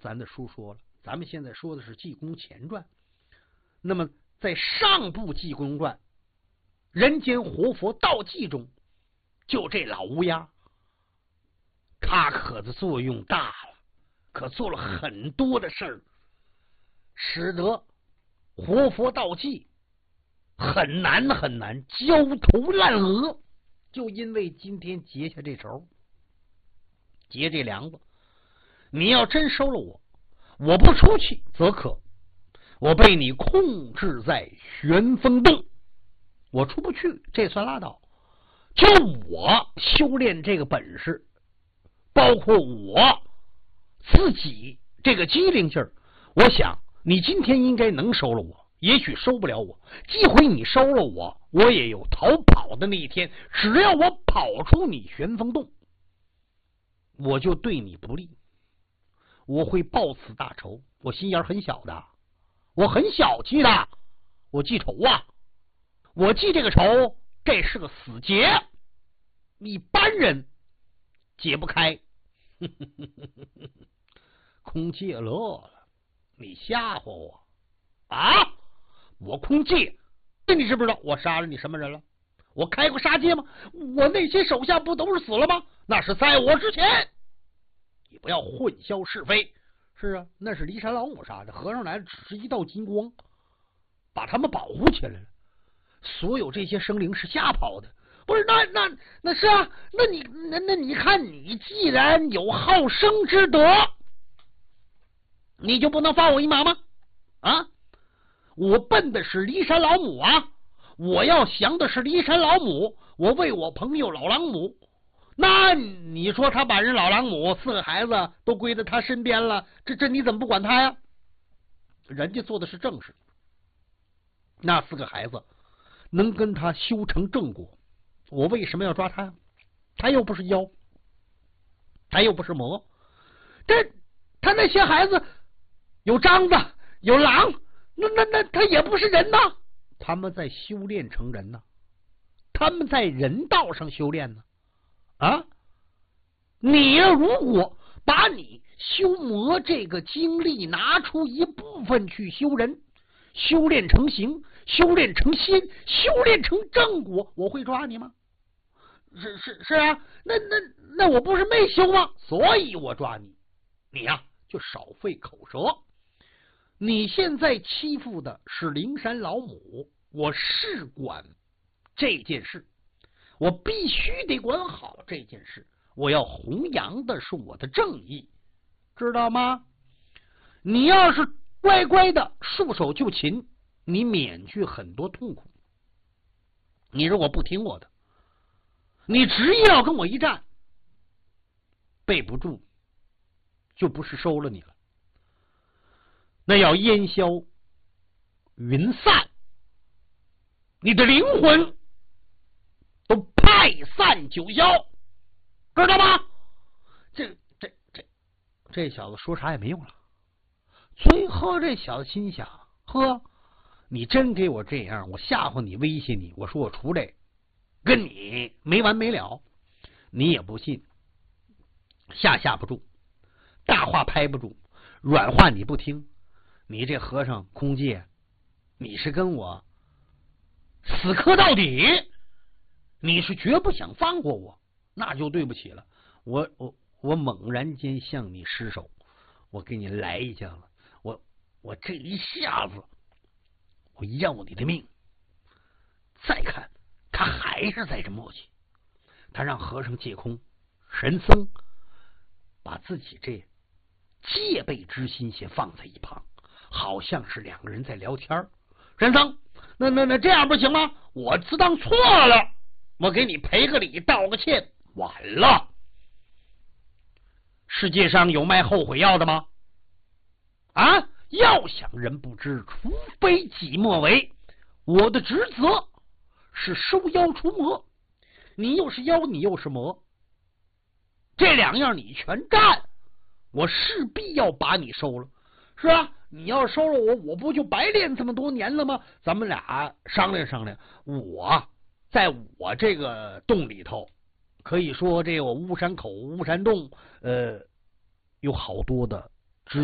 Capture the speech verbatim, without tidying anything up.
咱的书说了，咱们现在说的是济公前传。那么在上部济公传人间活佛道济中，就这老乌鸦，他可的作用大了，可做了很多的事儿，使得活佛道济很难很难焦头烂额。就因为今天结下这仇，结这梁子，你要真收了我，我不出去则可，我被你控制在玄风洞，我出不去，这算拉倒。就我修炼这个本事，包括我自己这个机灵劲儿，我想你今天应该能收了我，也许收不了我，机会你收了我，我也有逃跑的那一天。只要我跑出你玄风洞，我就对你不利，我会报此大仇。我心眼很小的，我很小气的，我记仇啊，我记这个仇，这是个死结，一般人解不开。空界乐了，你吓唬我啊？我空界，你知不知道我杀了你什么人了？我开过杀戒吗？我那些手下不都是死了吗？那是在我之前，你不要混淆是非。是啊，那是骊山老母杀的，和尚来只是一道金光，把他们保护起来了。所有这些生灵是瞎跑的。不是，那那那是啊，那你那那你看，你既然有好生之德，你就不能放我一马吗？啊，我奔的是骊山老母啊，我要降的是骊山老母，我为我朋友老狼母。那你说他把人老狼母四个孩子都归在他身边了，这这你怎么不管他呀？人家做的是正事，那四个孩子能跟他修成正果，我为什么要抓他呀？他又不是妖，他又不是魔，这他那些孩子有獐子有狼，那那那他也不是人呐，他们在修炼成人呢，他们在人道上修炼呢。啊，你如果把你修魔这个精力拿出一部分去修人，修炼成形，修炼成心，修炼成正果，我会抓你吗？是是是啊，那那那我不是没修吗？所以我抓你，你呀、啊、就少费口舌。你现在欺负的是灵山老母，我事管这件事，我必须得管好这件事，我要弘扬的是我的正义，知道吗？你要是乖乖的束手就擒，你免去很多痛苦。你如果不听我的，你执意要跟我一战，备不住就不是收了你了，那要烟消云散，你的灵魂都派散九霄，知道吗？这这这这小子说啥也没用了。最后这小子心想，呵，你真给我这样，我吓唬你，威胁你，我说我出来跟你没完没了，你也不信，下下不住，大话拍不住，软话你不听，你这和尚空界，你是跟我死磕到底，你是绝不想放过我，那就对不起了。我我我猛然间向你失手，我给你来一下子，我我这一下子，我要你的命。再看他还是在这磨叽，他让和尚借空，神僧把自己这戒备之心先放在一旁，好像是两个人在聊天。神僧，那那那这样不行吗？我自当错了，我给你赔个礼，道个歉。晚了，世界上有卖后悔药的吗？啊，要想人不知，除非己莫为。我的职责是收妖除魔，你又是妖，你又是魔，这两样你全占，我势必要把你收了。是啊，你要收了我，我不就白练这么多年了吗？咱们俩商量商量，我在我这个洞里头，可以说这个巫山口、巫山洞，呃，有好多的